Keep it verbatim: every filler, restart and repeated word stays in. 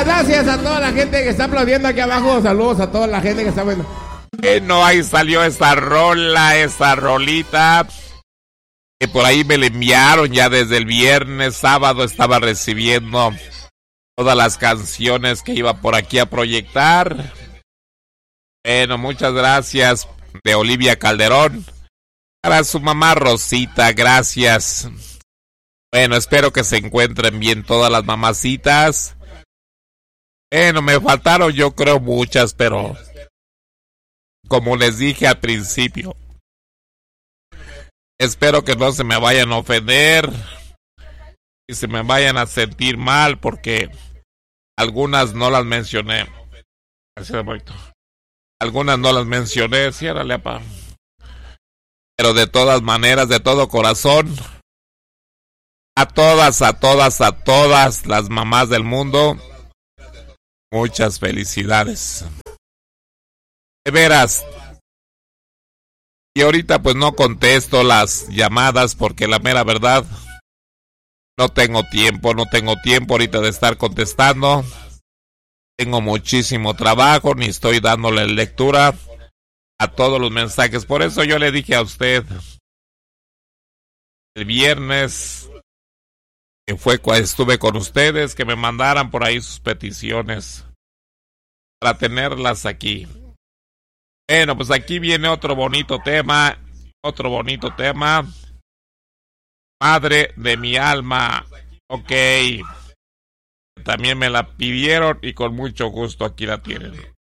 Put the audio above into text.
gracias a toda la gente que está aplaudiendo aquí abajo. Saludos a toda la gente que está viendo. Bueno, ahí salió esta rola, esta rolita. Que por ahí me la enviaron ya desde el viernes, sábado estaba recibiendo todas las canciones que iba por aquí a proyectar. Bueno, muchas gracias de Olivia Calderón. Para su mamá Rosita, gracias. Bueno, espero que se encuentren bien todas las mamacitas. Bueno, me faltaron yo creo muchas, pero como les dije al principio, espero que no se me vayan a ofender y se me vayan a sentir mal porque algunas no las mencioné. Algunas no las mencioné, ciérrale, apa. Pero de todas maneras, de todo corazón, a todas, a todas, a todas las mamás del mundo, muchas felicidades. De veras. Y ahorita pues no contesto las llamadas porque la mera verdad no tengo tiempo, no tengo tiempo ahorita de estar contestando. Tengo muchísimo trabajo, ni estoy dándole lectura a todos los mensajes. Por eso yo le dije a usted el viernes que fue cuando estuve con ustedes, que me mandaran por ahí sus peticiones para tenerlas aquí. Bueno, pues aquí viene otro bonito tema, otro bonito tema. Madre de mi alma, ok. También me la pidieron y con mucho gusto aquí la tienen.